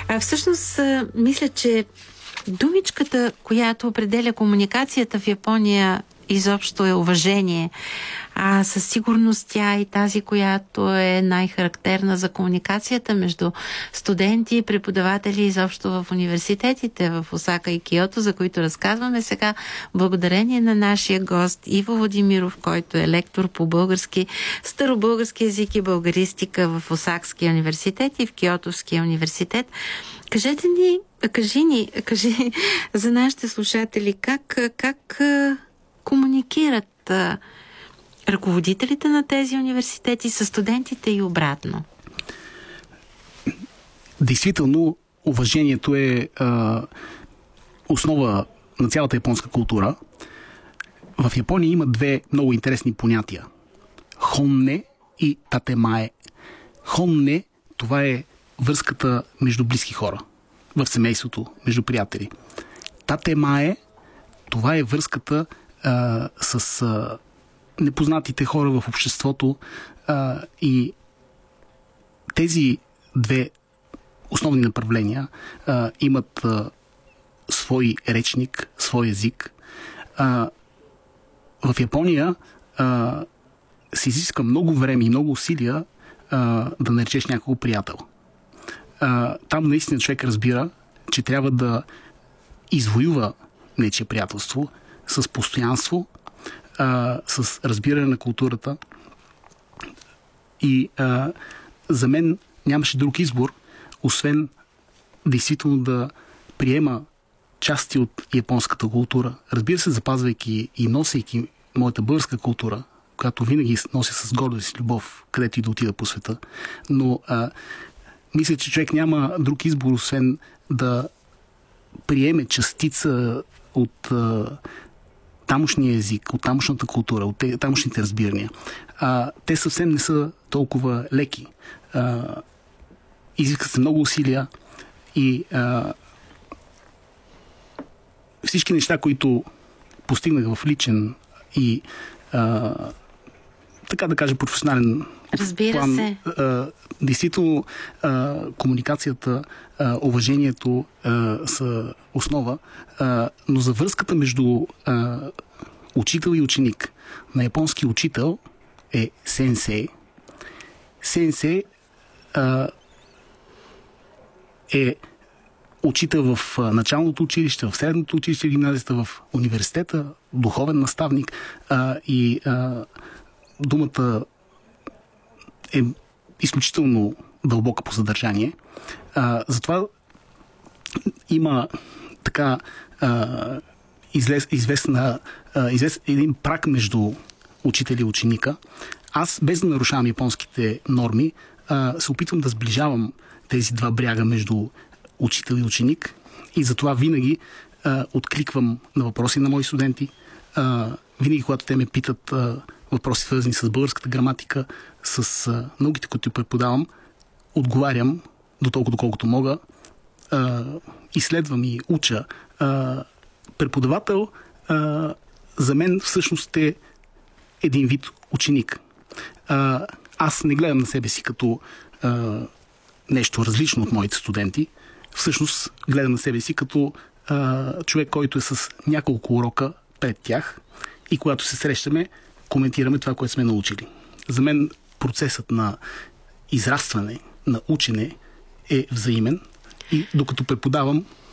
Всъщност, мисля, че думичката, която определя комуникацията в Япония, изобщо е уважение. Със сигурност тя е тази, която е най-характерна за комуникацията между студенти и преподаватели изобщо в университетите в Осака и Киото, за които разказваме сега, благодарение на нашия гост Иво Владимиров, който е лектор по български, старобългарски език и българистика в Осакския университет и в Киотовския университет. Кажи за нашите слушатели как комуникират ръководителите на тези университети с студентите и обратно? Действително, уважението е основа на цялата японска култура. В Япония има две много интересни понятия. Хонне и татемае. Хонне, това е връзката между близки хора, в семейството, между приятели. Татемае, това е връзката с непознатите хора в обществото, и тези две основни направления имат свой речник, свой език. В Япония се изиска много време и много усилия да наречеш някого приятел. Там наистина човек разбира, че трябва да извоюва нечие приятелство с постоянство, с разбиране на културата. И за мен нямаше друг избор, освен действително да приема части от японската култура. Разбира се, запазвайки и носейки моята българска култура, която винаги нося с гордост и любов, където и да отида по света. Но мисля, че човек няма друг избор, освен да приеме частица от тамошния език, от тамошната култура, от тамошните разбирания. Те съвсем не са толкова леки. Изискат се много усилия и всички неща, които постигнах в личен и така да кажа професионален план. Действително комуникацията, уважението са основа, но за връзката между учител и ученик. На японски учител е сенсей. Сенсей е учител в началното училище, в средното училище, в гимназията, в университета, духовен наставник, и думата е изключително дълбока по съдържание. Затова има така известен един прак между учителя и ученика. Аз, без да нарушавам японските норми, се опитвам да сближавам тези два бряга между учител и ученик, и затова винаги откликвам на въпроси на мои студенти. Винаги, когато те ме питат въпроси, свързани с българската граматика, с науките, които преподавам, отговарям до толкова, доколкото мога. Изследвам и уча. Преподавател за мен всъщност е един вид ученик. Аз не гледам на себе си като нещо различно от моите студенти. Всъщност гледам на себе си като човек, който е с няколко урока пред тях, и когато се срещаме, коментираме това, което сме научили. За мен процесът на израстване, на учене е взаимен, и докато преподавам,